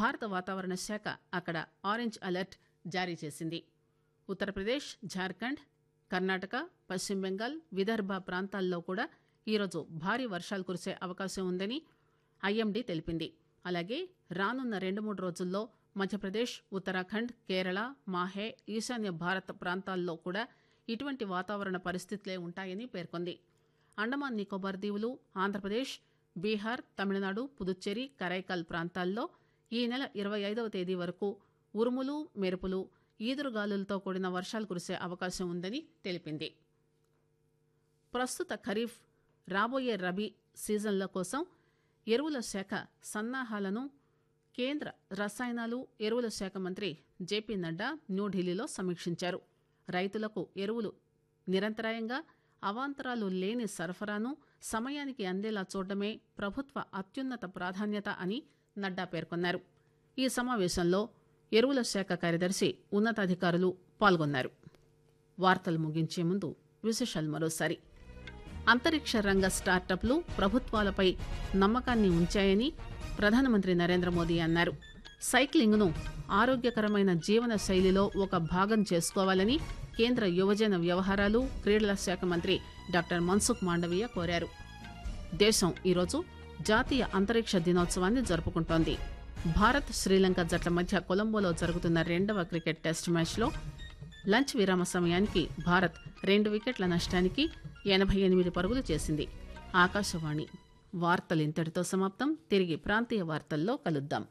భారత వాతావరణ శాఖ అక్కడ ఆరెంజ్ అలర్ట్ జారీ చేసింది. ఉత్తరప్రదేశ్, ఝార్ఖండ్, కర్ణాటక, పశ్చిమ బెంగాల్, విదర్భ ప్రాంతాల్లో కూడా ఈరోజు భారీ వర్షాలు కురిసే అవకాశం ఉందని ఐఎండీ తెలిపింది. అలాగే రానున్న 2-3 రోజుల్లో మధ్యప్రదేశ్, ఉత్తరాఖండ్, కేరళ, మాహే, ఈశాన్య భారత్ ప్రాంతాల్లో కూడా ఇటువంటి వాతావరణ పరిస్థితులే ఉంటాయని పేర్కొంది. అండమాన్ నికోబార్ దీవులు, ఆంధ్రప్రదేశ్, బీహార్, తమిళనాడు, పుదుచ్చేరి, కరైకల్ ప్రాంతాల్లో ఈ నెల 25వ తేదీ వరకు ఉరుములు, మెరుపులు, ఈదురుగాలులతో కూడిన వర్షాలు కురిసే అవకాశం ఉందని తెలిపింది. ప్రస్తుత ఖరీఫ్, రాబోయే రబీ సీజన్ల కోసం ఎరువుల శాఖ సన్నాహాలను కేంద్ర రసాయనాలు, ఎరువుల శాఖ మంత్రి జేపీ నడ్డా న్యూఢిల్లీలో సమీక్షించారు. రైతులకు ఎరువులు నిరంతరాయంగా, అవాంతరాలు లేని సరఫరాను సమయానికి అందేలా చూడడమే ప్రభుత్వ అత్యున్నత ప్రాధాన్యత అని నడ్డా పేర్కొన్నారు. ఈ సమావేశంలో ఎరువుల శాఖ కార్యదర్శి, ఉన్నతాధికారులు పాల్గొన్నారు. వార్తలు ముగించే ముందు విశేషాలు మరోసారి. అంతరిక్ష రంగ స్టార్టప్లు ప్రభుత్వాలపై నమ్మకాన్ని ఉంచాయని ప్రధానమంత్రి నరేంద్ర మోదీ అన్నారు. సైక్లింగ్ను ఆరోగ్యకరమైన జీవన శైలిలో ఒక భాగం చేసుకోవాలని కేంద్ర యువజన వ్యవహారాలు, క్రీడల శాఖ మంత్రి డాక్టర్ మన్సుఖ్ మాండవీయ కోరారు. దేశం ఈరోజు జాతీయ అంతరిక్ష దినోత్సవాన్ని జరుపుకుంటోంది. భారత్, శ్రీలంక జట్ల మధ్య కొలంబోలో జరుగుతున్న 2వ క్రికెట్ టెస్ట్ మ్యాచ్లో లంచ్ విరామ సమయానికి భారత్ 2 వికెట్ల నష్టానికి 88 పరుగులు చేసింది. ఆకాశవాణి వార్తలు ఇంతటితో సమాప్తం. తిరిగి ప్రాంతీయ వార్తల్లో కలుద్దాం.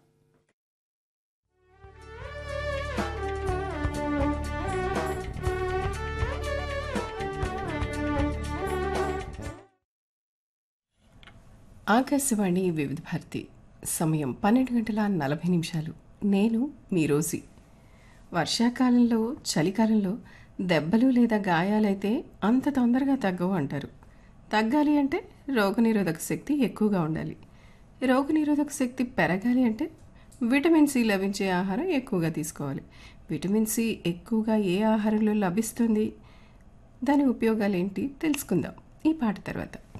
ఆకాశవాణి వివిధ భారతి. సమయం 12:40. నేను మీ రోజీ. వర్షాకాలంలో, చలికాలంలో దెబ్బలు లేదా గాయాలైతే అంత తొందరగా తగ్గవు అంటారు. తగ్గాలి అంటే రోగనిరోధక శక్తి ఎక్కువగా ఉండాలి. రోగనిరోధక శక్తి పెరగాలి అంటే విటమిన్ సి లభించే ఆహారం ఎక్కువగా తీసుకోవాలి. విటమిన్ సి ఎక్కువగా ఏ ఆహారంలో లభిస్తుంది, దాని ఉపయోగాలు ఏంటి తెలుసుకుందాం ఈ పాట తర్వాత.